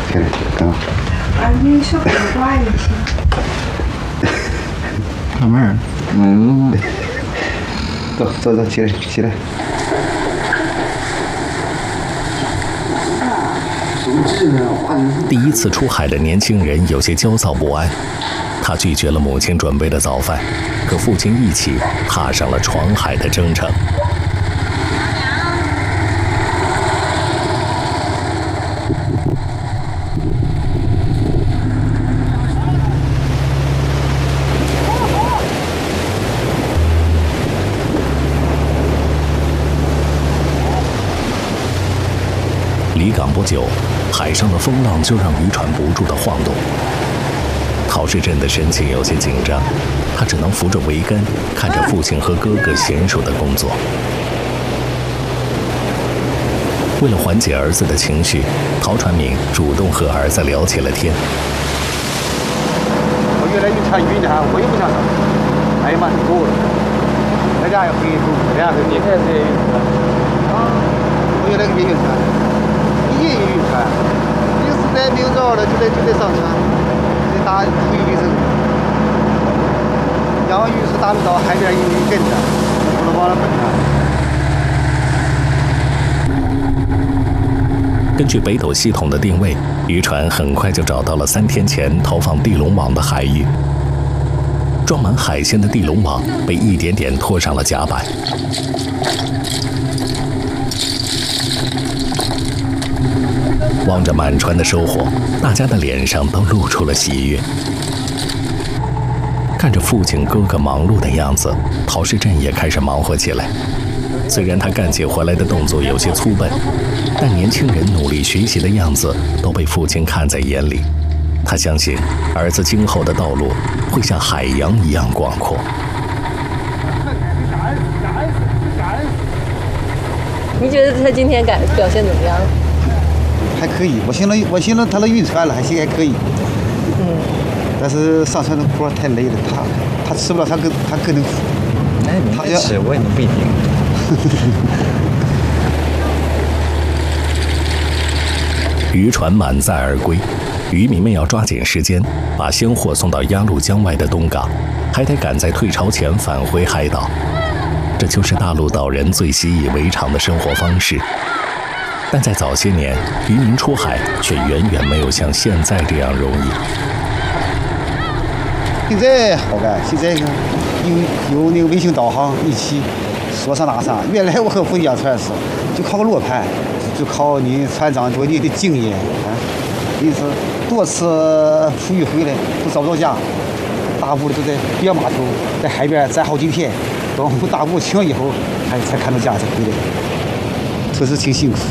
漂亮，刚好。 你手更短一些。 慢慢， 走，起来。 第一次出海的年轻人有些焦躁不安，他拒绝了母亲准备的早饭，和父亲一起踏上了闯海的征程。离港不久，海上的风浪就让渔船不住地晃动。陶世振的神情有些紧张，他只能扶着桅杆，看着父亲和哥哥娴熟的工作。为了缓解儿子的情绪，陶传敏主动和儿子聊起了天。 我越来越馋晕了，我也不想上。哎呀妈，够了！大家要回头，大家你才是晕船啊！我越来越晕船。也有渔船，有时在没有着了就得上船，得打出鱼的时候，养鱼是大陆到海边有鱼跟着，不能往那奔。 根据北斗系统的定位，渔船很快就找到了3天前投放地龙网的海域。装满海鲜的地龙网被一点点拖上了甲板。望着满船的收获，大家的脸上都露出了喜悦。看着父亲哥哥忙碌的样子，陶世振也开始忙活起来。虽然他干起活来的动作有些粗笨，但年轻人努力学习的样子都被父亲看在眼里。他相信儿子今后的道路会像海洋一样广阔。 你觉得他今天表现怎么样？ 还可以，我寻了他的晕船了，还可以。但是上船的活太累了，他吃不了，他更能苦。 哎，你别吃，我也能不一定。 渔船满载而归，渔民们要抓紧时间，把鲜货送到鸭绿江外的东港，还得赶在退潮前返回海岛。这就是大陆岛人最习以为常的生活方式。但在早些年，渔民出海却远远没有像现在这样容易。 现在好干，现在有那个卫星导航一起说上哪上。原来我和回家船时，就靠个罗盘，就靠你船长多你的经验啊。你是多次出渔回来都找不到家，大部的都在别码头，在海边站好几天，等大部清以后，才看到家才回来，确实挺辛苦。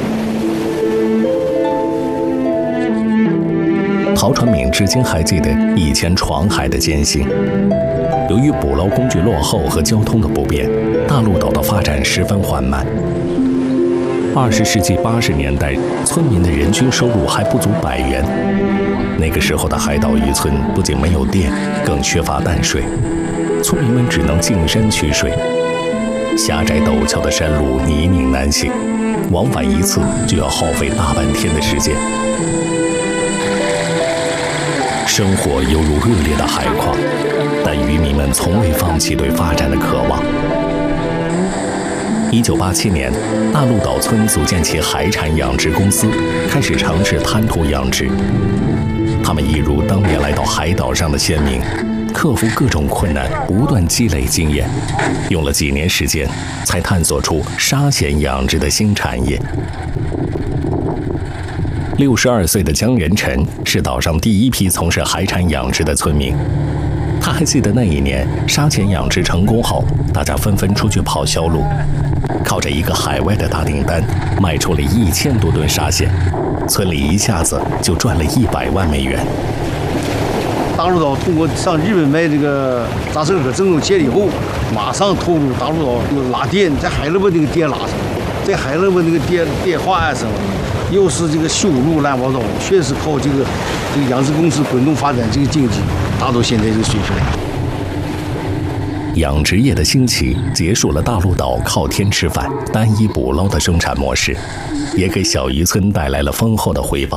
陶传敏至今还记得以前闯海的艰辛。由于捕捞工具落后和交通的不便，大陆岛的发展十分缓慢。20世纪80年代，村民的人均收入还不足100元。那个时候的海岛渔村不仅没有电，更缺乏淡水，村民们只能进山取水。狭窄陡峭的山路泥泞难行，往返一次就要耗费大半天的时间。生活犹如恶劣的海况，但渔民们从未放弃对发展的渴望。1987年，大陆岛村组建起海产养殖公司，开始尝试滩涂养殖。他们一如当年来到海岛上的先民，克服各种困难，不断积累经验，用了几年时间，才探索出沙蚬养殖的新产业。62岁的江仁臣是岛上第一批从事海产养殖的村民。他还记得那一年沙蚬养殖成功后，大家纷纷出去跑销路，靠着一个海外的大订单，卖出了1000多吨沙蚬，村里一下子就赚了100万美元。 大陆岛通过上日本卖这个扎森河正中线以后，马上投入大陆岛拉电，在海乐部那个电拉上，在海乐部那个电话案上，又是这个修路乱八糟，确实靠这个养殖公司滚动发展这个经济达到现在这个水平。 养殖业的兴起结束了大陆岛靠天吃饭、单一捕捞的生产模式，也给小渔村带来了丰厚的回报。